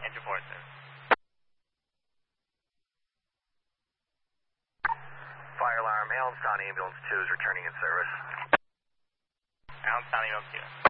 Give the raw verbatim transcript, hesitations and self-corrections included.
Engine four, sir. Fire alarm, Allenstown Ambulance two is returning in service. Allenstown Ambulance two.